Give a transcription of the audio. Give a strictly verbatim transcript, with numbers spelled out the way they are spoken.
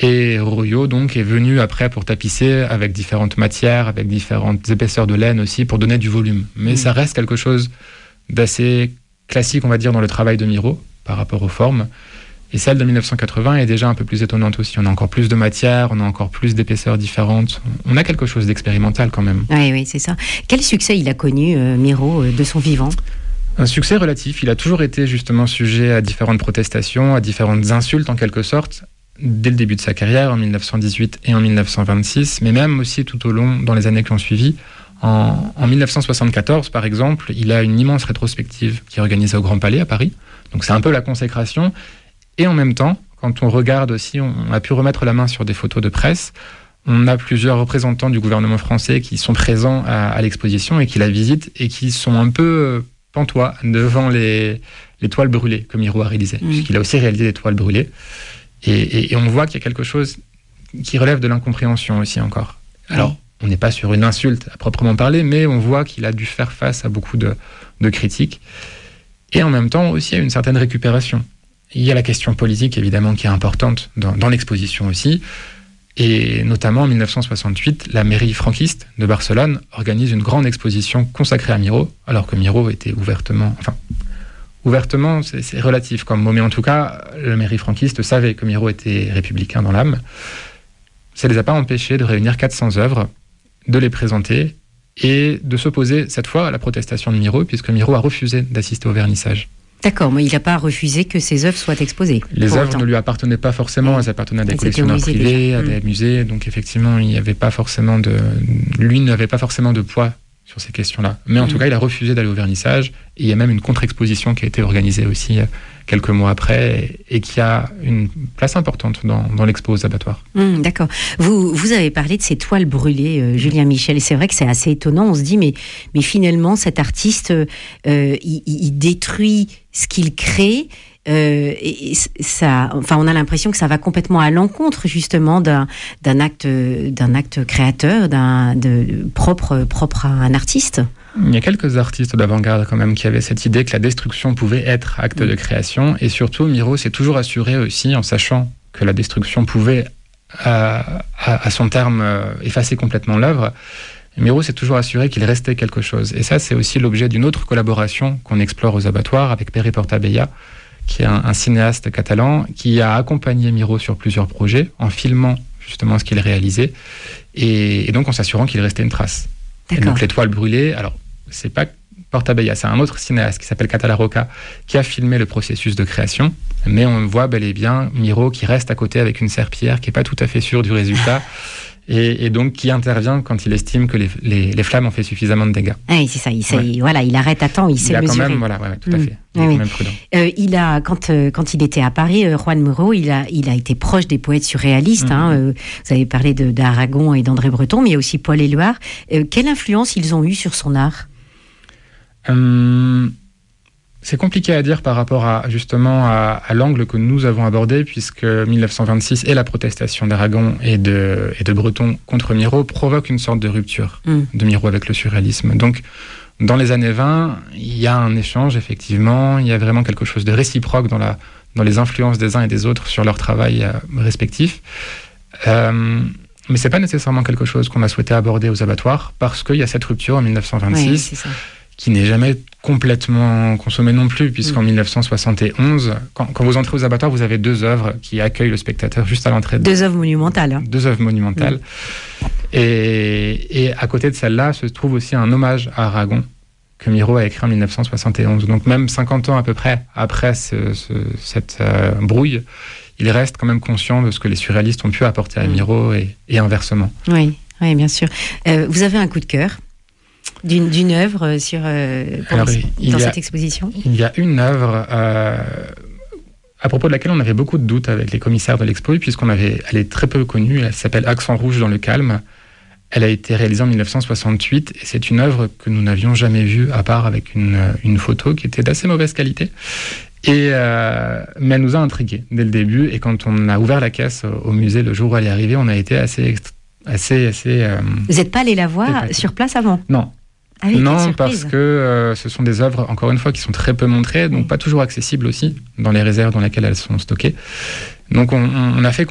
Et Royo, donc, est venu après pour tapisser avec différentes matières, avec différentes épaisseurs de laine aussi, pour donner du volume. Mais mmh. ça reste quelque chose d'assez classique, on va dire, dans le travail de Miro, par rapport aux formes. Et celle de dix-neuf cent quatre-vingts est déjà un peu plus étonnante aussi. On a encore plus de matière, on a encore plus d'épaisseurs différentes. On a quelque chose d'expérimental quand même. Oui, oui, c'est ça. Quel succès il a connu, euh, Miro, euh, de son vivant ? Un succès relatif. Il a toujours été justement sujet à différentes protestations, à différentes insultes en quelque sorte, dès le début de sa carrière, en dix-neuf cent dix-huit et en dix-neuf cent vingt-six, mais même aussi tout au long, dans les années qui ont suivi. En, en dix-neuf cent soixante-quatorze, par exemple, il a une immense rétrospective qui est organisée au Grand Palais à Paris. Donc c'est un peu la consécration. Et en même temps, quand on regarde aussi, on a pu remettre la main sur des photos de presse. On a plusieurs représentants du gouvernement français qui sont présents à, à l'exposition et qui la visitent et qui sont un peu pantois devant les, les toiles brûlées que Miro a réalisées. Mmh. Puisqu'il a aussi réalisé des toiles brûlées. Et, et, et on voit qu'il y a quelque chose qui relève de l'incompréhension aussi encore. Alors, oui. on n'est pas sur une insulte à proprement parler, mais on voit qu'il a dû faire face à beaucoup de, de critiques. Et en même temps aussi à une certaine récupération. Il y a la question politique, évidemment, qui est importante dans, dans l'exposition aussi. Et notamment, en dix-neuf cent soixante-huit, la mairie franquiste de Barcelone organise une grande exposition consacrée à Miro, alors que Miro était ouvertement... Enfin, ouvertement, c'est, c'est relatif comme mot, mais en tout cas, la mairie franquiste savait que Miro était républicain dans l'âme. Ça ne les a pas empêchés de réunir quatre cents œuvres, de les présenter et de s'opposer, cette fois, à la protestation de Miro, puisque Miro a refusé d'assister au vernissage. D'accord, mais il n'a pas refusé que ses œuvres soient exposées. Les œuvres ne lui appartenaient pas forcément, elles appartenaient à des collectionneurs privés, déjà. à des mmh. musées, donc effectivement, il n'y avait pas forcément de... Lui n'avait pas forcément de poids sur ces questions-là. Mais en mmh. tout cas, il a refusé d'aller au vernissage, et il y a même une contre-exposition qui a été organisée aussi quelques mois après, et qui a une place importante dans, dans l'expo aux abattoirs. Mmh, d'accord. Vous, vous avez parlé de ces toiles brûlées, euh, Julien Michel, et c'est vrai que c'est assez étonnant, on se dit, mais, mais finalement, cet artiste, euh, il, il détruit ce qu'il crée, euh, et ça, enfin, on a l'impression que ça va complètement à l'encontre justement d'un, d'un acte, d'un acte créateur, d'un de, propre, propre à un artiste. Il y a quelques artistes d'avant-garde quand même qui avaient cette idée que la destruction pouvait être acte mmh. de création, et surtout Miro s'est toujours assuré aussi, en sachant que la destruction pouvait à, à, à son terme euh, effacer complètement l'œuvre. Miro s'est toujours assuré qu'il restait quelque chose. Et ça, c'est aussi l'objet d'une autre collaboration qu'on explore aux abattoirs avec Pere Portabella, qui est un, un cinéaste catalan qui a accompagné Miro sur plusieurs projets en filmant justement ce qu'il réalisait et, et donc en s'assurant qu'il restait une trace. D'accord. Et donc les toiles brûlées, alors c'est pas Portabella, c'est un autre cinéaste qui s'appelle Catala Roca qui a filmé le processus de création, mais on voit bel et bien Miro qui reste à côté avec une serpillière qui est pas tout à fait sûr du résultat. Et, et donc qui intervient quand il estime que les, les, les flammes ont fait suffisamment de dégâts. Ah oui, c'est ça. Il, ouais. il, voilà, il arrête à temps, il, il sait a mesurer. Quand même, voilà, ouais, tout à fait. Il mmh. est oui. quand même prudent. Euh, il a, quand, euh, quand il était à Paris, euh, Juan Miro, il a, il a été proche des poètes surréalistes. Mmh. Hein, euh, vous avez parlé de, d'Aragon et d'André Breton, mais il y a aussi Paul Éluard. Euh, quelle influence ils ont eu sur son art ? hum... C'est compliqué à dire par rapport à, justement à, à l'angle que nous avons abordé, puisque dix-neuf cent vingt-six et la protestation d'Aragon et de, et de Breton contre Miro provoquent une sorte de rupture mm. de Miro avec le surréalisme. Donc, dans les années vingt, il y a un échange, effectivement, il y a vraiment quelque chose de réciproque dans, la, dans les influences des uns et des autres sur leur travail euh, respectif. Euh, mais c'est pas nécessairement quelque chose qu'on a souhaité aborder aux abattoirs, parce qu'il y a cette rupture en dix-neuf cent vingt-six. Oui, c'est ça. Qui n'est jamais complètement consommé non plus, puisqu'en mmh. dix-neuf cent soixante et onze, quand, quand vous entrez aux abattoirs, vous avez deux œuvres qui accueillent le spectateur juste à l'entrée. De... Deux œuvres monumentales. Hein. Deux œuvres monumentales. Mmh. Et, et à côté de celle-là, se trouve aussi un hommage à Aragon, que Miro a écrit en dix-neuf cent soixante et onze. Donc même cinquante ans à peu près après ce, ce, cette euh, brouille, il reste quand même conscient de ce que les surréalistes ont pu apporter à mmh. Miro et, et inversement. Oui, oui, bien sûr. Euh, vous avez un coup de cœur D'une, d'une œuvre sur, euh, Alors, dans a, cette exposition ? Il y a une œuvre euh, à propos de laquelle on avait beaucoup de doutes avec les commissaires de l'expo, puisqu'on avait, elle est très peu connue, elle s'appelle Accent rouge dans le calme. Elle a été réalisée en dix-neuf cent soixante-huit, et c'est une œuvre que nous n'avions jamais vue, à part avec une, une photo qui était d'assez mauvaise qualité. Et, euh, mais elle nous a intrigués dès le début, et quand on a ouvert la caisse au, au musée le jour où elle est arrivée, on a été assez... assez, assez euh, Vous n'êtes pas allé la voir épaté. Sur place avant ? Non. Ah oui, non, parce que euh, ce sont des œuvres, encore une fois, qui sont très peu montrées, donc oui. pas toujours accessibles aussi, dans les réserves dans lesquelles elles sont stockées. Donc on, on a fait